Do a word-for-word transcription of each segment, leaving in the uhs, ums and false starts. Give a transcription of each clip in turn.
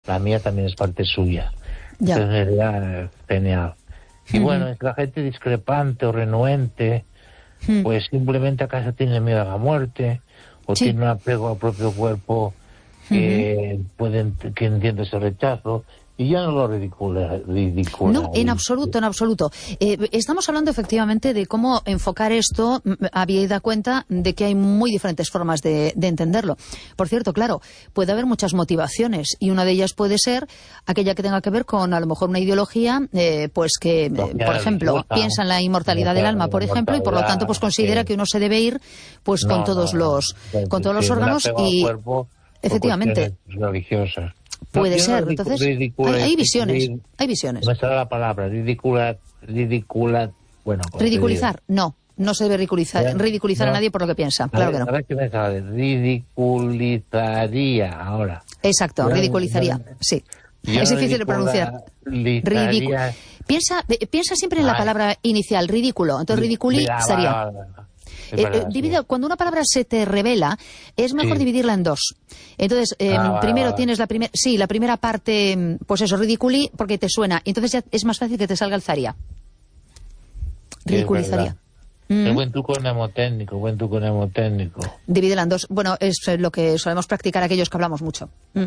la mía también es parte suya. Ya. Entonces sería genial. Y uh-huh. bueno, es la gente discrepante o renuente, uh-huh. pues simplemente acaso tiene miedo a la muerte, o sí. tiene un apego al propio cuerpo que uh-huh. pueden, que entiende ese rechazo. Y ya no lo ridicula, ridicula. No, en absoluto, en absoluto. Eh, estamos hablando efectivamente de cómo enfocar esto. Había dado cuenta de que hay muy diferentes formas de, de entenderlo. Por cierto, claro, puede haber muchas motivaciones y una de ellas puede ser aquella que tenga que ver con a lo mejor una ideología, eh, pues que, eh, por ejemplo, gusta, piensa en la inmortalidad del alma, por ejemplo, y por lo tanto pues considera sí. que uno se debe ir pues no, con todos no, los, no, con todos sí, los órganos y cuerpo, efectivamente religiosas. Puede no, ser, no entonces ridicula, hay, hay visiones, ridicula, hay visiones. Me sale la palabra, ridicula, ridicula, bueno. Ridiculizar, no, no se debe ridiculizar, ya, ridiculizar no, a nadie por lo que piensa, claro ver, que no. A ver qué me sale, ridiculizaría ahora. Exacto, yo, ridiculizaría, yo, sí. Yo es difícil de pronunciar. Ridículo. Piensa, piensa siempre en la palabra inicial, ridículo, entonces ridiculizaría. Eh, eh, divide, cuando una palabra se te revela, es mejor sí. dividirla en dos. Entonces, eh, ah, primero vale, tienes la primera, sí, la primera parte, pues eso, ridiculi, porque te suena. Entonces ya es más fácil que te salga el zaría. Ridiculizaría. Mm. El buen truco mnemotécnico, buen truco mnemotécnico. Divídela en dos. Bueno, es lo que solemos practicar aquellos que hablamos mucho. Mm.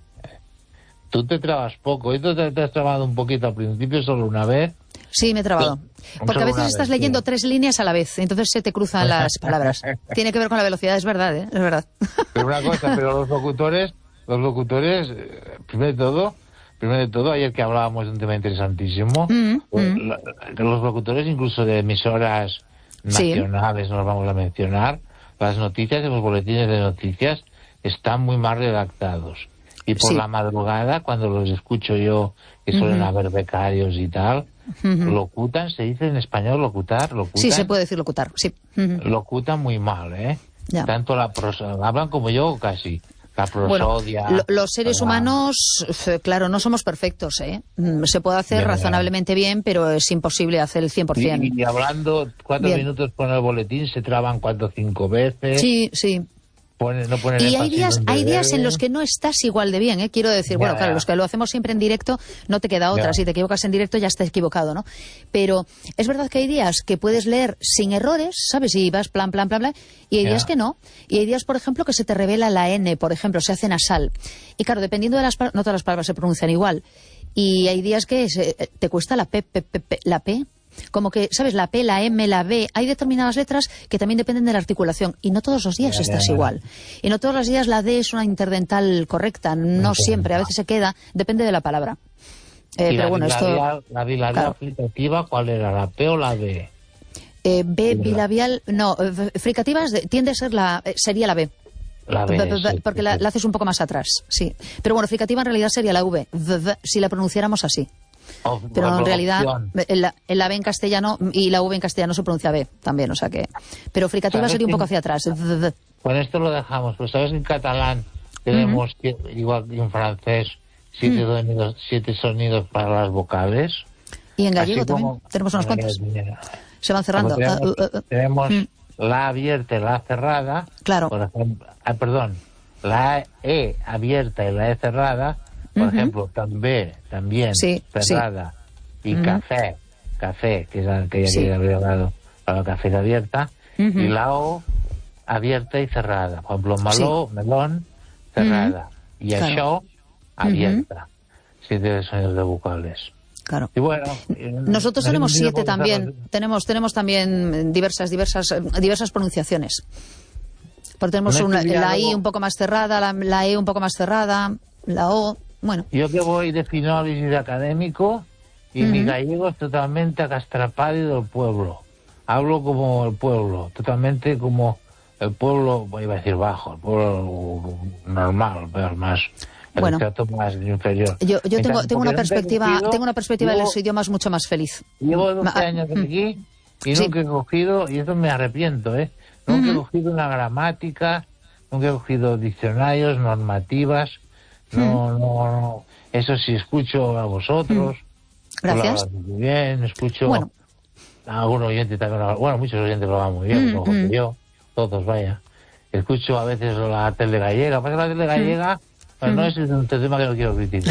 Tú te trabas poco. ¿Y tú te, te has trabado un poquito al principio, solo una vez? Sí, me he trabado. Porque a veces estás vez, leyendo sí. tres líneas a la vez, entonces se te cruzan las palabras. Tiene que ver con la velocidad, es verdad, ¿eh? Es verdad. Pero una cosa, pero los locutores, los locutores, eh, primero de todo, primero de todo, ayer que hablábamos de un tema interesantísimo, mm, pues, mm. La, los locutores incluso de emisoras nacionales, sí. nos vamos a mencionar, las noticias, los boletines de noticias, están muy mal redactados. Y por sí. la madrugada, cuando los escucho yo, que suelen uh-huh. haber becarios y tal, uh-huh. locutan, se dice en español locutar, locutan. Sí, se puede decir locutar, sí. Uh-huh. Locutan muy mal, ¿eh? Ya. Tanto la prosa, hablan como yo casi. La prosodia. Bueno, lo, los seres la... humanos, claro, no somos perfectos, ¿eh? Se puede hacer bien, razonablemente bien, pero es imposible hacer el cien por ciento. Y, y hablando cuatro bien. minutos con el boletín, se traban cuatro o cinco veces. Sí, sí. Pone, no pone y hay días, hay días en los que no estás igual de bien, ¿eh? Quiero decir, ya, bueno, claro, ya. los que lo hacemos siempre en directo, no te queda otra. Ya. Si te equivocas en directo, ya estás equivocado, ¿no? Pero es verdad que hay días que puedes leer sin errores, ¿sabes? Y vas plan, plan, plan, plan, y hay ya. días que no. Y hay días, por ejemplo, que se te revela la N, por ejemplo, se hace nasal. Y claro, dependiendo de las palabras, no todas las palabras se pronuncian igual. Y hay días que se, te cuesta la P, P, P, P, la P. Como que, ¿sabes? La P, la M, la B, hay determinadas letras que también dependen de la articulación y no todos los días yeah, estás yeah, igual. Yeah. Y no todos los días la D es una interdental correcta, no okay. siempre, a veces se queda, depende de la palabra. Eh, ¿Y pero la bueno, bilabial, esto... la bilabial claro. fricativa cuál era, la P o la B? Eh, B, bilabial, no, fricativa tiende a ser la, sería la B. La B, b, b, b sí, porque sí, la, sí. la haces un poco más atrás, sí. Pero bueno, fricativa en realidad sería la V, v, v si la pronunciáramos así. Oh, pero en realidad en la, en la B en castellano y la V en castellano se pronuncia B también, o sea que... Pero fricativa sería un poco hacia atrás. Con esto lo dejamos, pues sabes, en catalán tenemos, uh-huh. igual que en francés, siete, uh-huh. sonidos, siete sonidos para las vocales. Y en gallego también como, tenemos unos cuantos. Se van cerrando. Tenemos, uh, uh, uh. tenemos uh-huh. la abierta y la cerrada. Claro. Por ejemplo, ah, perdón, la E abierta y la E cerrada. Por uh-huh. ejemplo, també, también, sí, cerrada, sí. y uh-huh. café, café, que es la que ya sí. había hablado, para la café abierta, uh-huh. y la O abierta y cerrada. Por ejemplo, meló, sí. melón, cerrada. Uh-huh. Y claro. això, abierta. Uh-huh. Siete sonidos de vocales. Claro. Y bueno, nosotros tenemos siete también. Tenemos, tenemos también diversas, diversas, diversas pronunciaciones. Porque tenemos no una, la I algo... un poco más cerrada, la, la E un poco más cerrada, la O. Bueno. Yo que voy de finales y de académico, y uh-huh. mi gallego es totalmente acastrapado del pueblo. Hablo como el pueblo, totalmente como el pueblo, iba a decir bajo, el pueblo normal, pero más, el bueno, trato más inferior. Yo, yo tengo, tengo, una perspectiva, cogido, tengo una perspectiva llevo, de los idiomas mucho más feliz. Llevo doce años aquí y sí. nunca he cogido, y eso me arrepiento, ¿eh? Nunca uh-huh. he cogido una gramática, nunca he cogido diccionarios, normativas. No, no, no. Eso sí, escucho a vosotros. Gracias. Muy bien, escucho bueno. a algún oyente también. Bueno, muchos oyentes lo van muy bien, mm, mm. yo, todos, vaya. Escucho a veces la tele gallega. Pasa que la tele gallega Bueno, no es un tema que no quiero criticar.